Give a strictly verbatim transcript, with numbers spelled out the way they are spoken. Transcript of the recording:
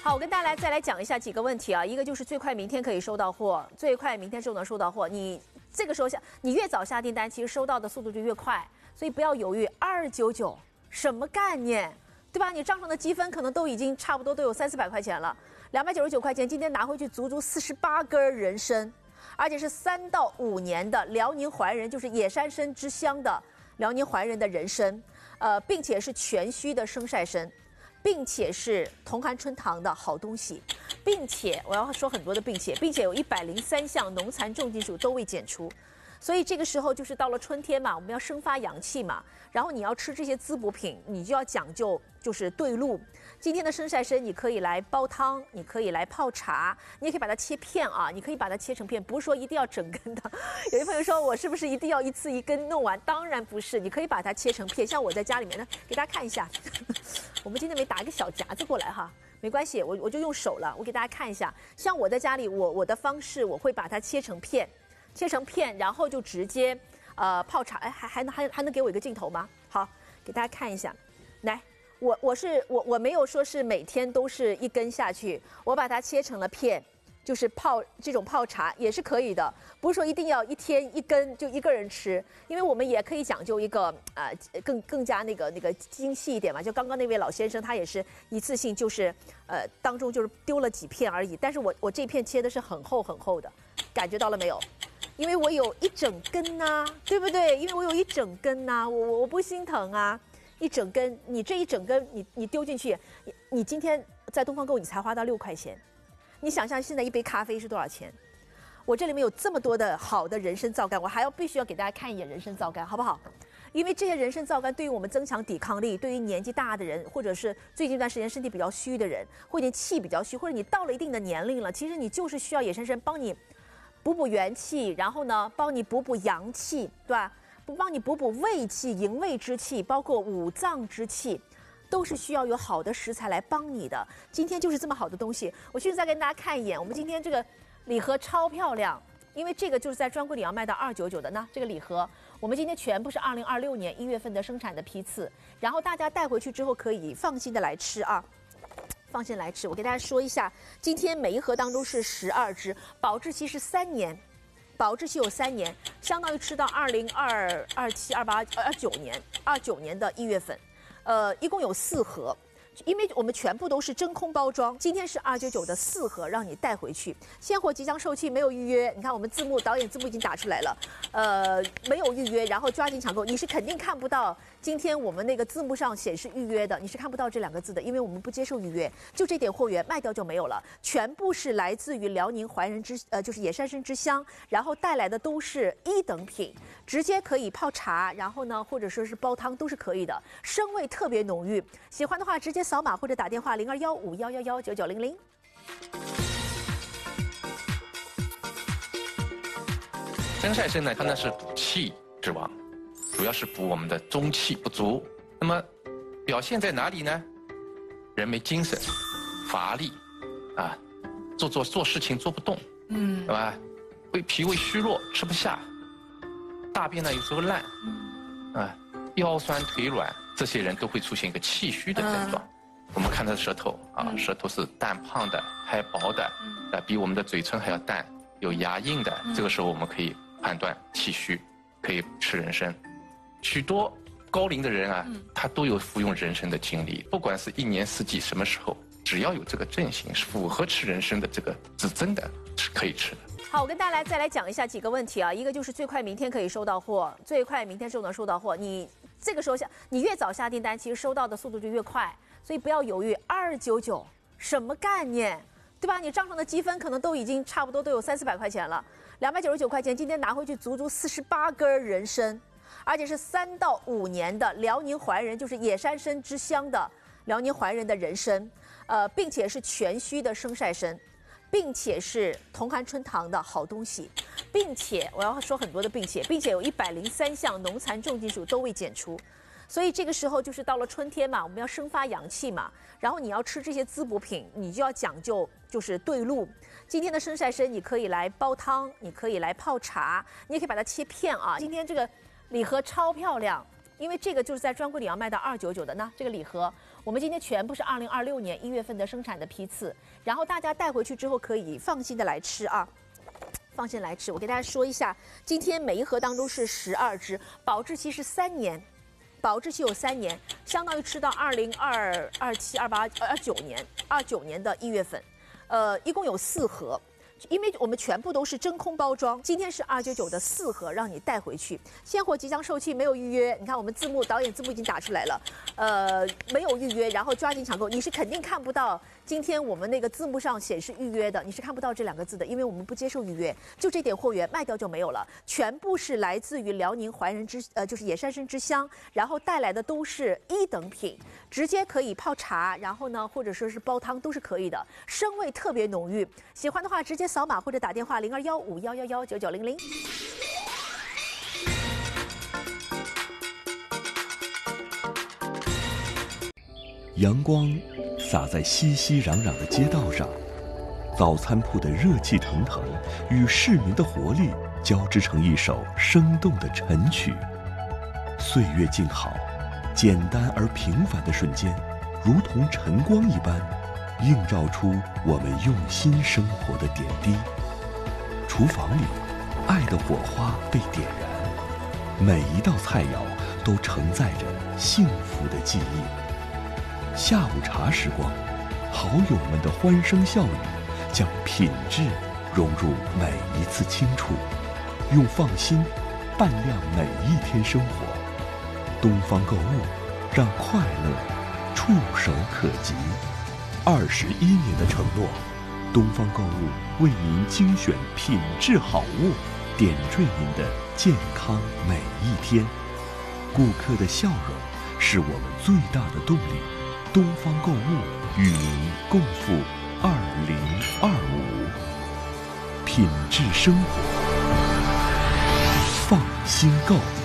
好，我跟大家来再来讲一下几个问题啊，一个就是最快明天可以收到货，最快明天就能收到货。你这个时候下，你越早下订单，其实收到的速度就越快，所以不要犹豫。二九九什么概念，对吧？你账上的积分可能都已经差不多都有三四百块钱了，两百九十九块钱，今天拿回去足足四十八根人参，而且是三到五年的辽宁怀仁，就是野山参之乡的辽宁怀仁的人参，呃，并且是全须的生晒参。并且是同含春糖的好东西，并且我要说很多的并且，并且有一百零三项农残重金属都未检出，所以这个时候就是到了春天嘛，我们要生发阳气嘛，然后你要吃这些滋补品，你就要讲究就是对路。今天的生晒参你可以来煲汤，你可以来泡茶，你也可以把它切片啊，你可以把它切成片，不是说一定要整根的。有些朋友说我是不是一定要一次一根弄完？当然不是，你可以把它切成片。像我在家里面呢，给大家看一下。我们今天没打一个小夹子过来哈，没关系，我我就用手了。我给大家看一下，像我在家里，我我的方式我会把它切成片，切成片，然后就直接呃泡茶。哎，还还能还还能给我一个镜头吗？好，给大家看一下，来，我我是我我没有说是每天都是一根下去，我把它切成了片。就是泡这种泡茶也是可以的，不是说一定要一天一根就一个人吃，因为我们也可以讲究一个呃更更加那个那个精细一点嘛。就刚刚那位老先生，他也是一次性就是呃当中就是丢了几片而已，但是我我这片切的是很厚很厚的，感觉到了没有？因为我有一整根呐、啊，对不对？因为我有一整根呐、啊，我我我不心疼啊，一整根，你这一整根你你丢进去，你你今天在东方购你才花到六块钱。你想象现在一杯咖啡是多少钱？我这里面有这么多的好的人参皂苷，我还要必须要给大家看一眼人参皂苷，好不好？因为这些人参皂苷对于我们增强抵抗力，对于年纪大的人，或者是最近一段时间身体比较虚的人，或者你气比较虚，或者你到了一定的年龄了，其实你就是需要野山参帮你补补元气，然后呢，帮你补补阳气，对吧？不帮你补补胃气、营卫之气，包括五脏之气。都是需要有好的食材来帮你的。今天就是这么好的东西，我现在再跟大家看一眼。我们今天这个礼盒超漂亮，因为这个就是在专柜里要卖到二九九的呢。这个礼盒我们今天全部是二零二六年一月份的生产的批次，然后大家带回去之后可以放心的来吃啊，放心来吃。我给大家说一下，今天每一盒当中是十二只，保质期是三年。保质期有三年，相当于吃到二零二二七、二八、二九年、二九年的一月份。呃，一共有四盒，因为我们全部都是真空包装。今天是二九九的四盒，让你带回去。现货即将售罄，没有预约。你看我们字幕，导演字幕已经打出来了，呃，没有预约，然后抓紧抢购。你是肯定看不到今天我们那个字幕上显示预约的，你是看不到这两个字的，因为我们不接受预约。就这点货源卖掉就没有了，全部是来自于辽宁怀仁之呃，就是野山参之乡，然后带来的都是一等品。直接可以泡茶，然后呢，或者说是煲汤都是可以的，生味特别浓郁。喜欢的话，直接扫码或者打电话零二幺五幺幺幺九九零零。 生晒参呢，它呢是补气之王，主要是补我们的中气不足。那么表现在哪里呢？人没精神，乏力，啊，做做做事情做不动，嗯，对吧？胃脾胃虚弱，吃不下。大便呢有时候烂，啊，腰酸腿软，这些人都会出现一个气虚的症状。我们看他的舌头啊，舌头是淡胖的，还薄的，啊，比我们的嘴唇还要淡，有牙印的。这个时候我们可以判断气虚，可以吃人参。许多高龄的人啊，他都有服用人参的经历，不管是一年四季什么时候，只要有这个症型，是符合吃人参的这个是真的是可以吃的。 好，我跟大家来再来讲一下几个问题啊，一个就是最快明天可以收到货，最快明天就能收到货。你这个时候下，你越早下订单，其实收到的速度就越快，所以不要犹豫。二九九什么概念，对吧？你账上的积分可能都已经差不多都有三四百块钱了，两百九十九块钱，今天拿回去足足四十八根人参，而且是三到五年的辽宁怀仁，就是野山参之乡的辽宁怀仁的人参，呃，并且是全须的生晒参。并且是同含春糖的好东西，并且我要说很多的并且，并且有一百零三项农残重金属都未检出，所以这个时候就是到了春天嘛，我们要生发阳气嘛，然后你要吃这些滋补品，你就要讲究就是对路。今天的生晒参你可以来煲汤，你可以来泡茶，你也可以把它切片啊。今天这个礼盒超漂亮。因为这个就是在专柜里要卖到二九九的呢。这个礼盒我们今天全部是二零二六年一月份的生产的批次，然后大家带回去之后可以放心的来吃啊。放心来吃，我给大家说一下，今天每一盒当中是十二只，保质期是三年，保质期有三年，相当于吃到二零二二七二八二九年二九年的一月份，呃，一共有四盒。因为我们全部都是真空包装，今天是二九九的四盒，让你带回去。鲜货即将售罄，没有预约。你看我们字幕导演字幕已经打出来了，呃，没有预约，然后抓紧抢购。你是肯定看不到今天我们那个字幕上显示预约的，你是看不到这两个字的，因为我们不接受预约。就这点货源卖掉就没有了，全部是来自于辽宁怀仁之呃，就是野山参之乡，然后带来的都是一等品，直接可以泡茶，然后呢或者说是煲汤都是可以的，生味特别浓郁。喜欢的话直接扫码或者打电话零二幺五幺幺幺九九零零。 阳光洒在熙熙攘攘的街道上，早餐铺的热气腾腾与市民的活力交织成一首生动的晨曲。岁月静好，简单而平凡的瞬间，如同晨光一般，映照出我们用心生活的点滴。厨房里，爱的火花被点燃，每一道菜肴都承载着幸福的记忆。下午茶时光，好友们的欢声笑语，将品质融入每一次轻触，用放心伴亮每一天生活。东方购物，让快乐触手可及。二十一年的承诺，东方购物为您精选品质好物，点缀您的健康每一天。顾客的笑容是我们最大的动力。东方购物与您共赴二零二五，品质生活，放心购。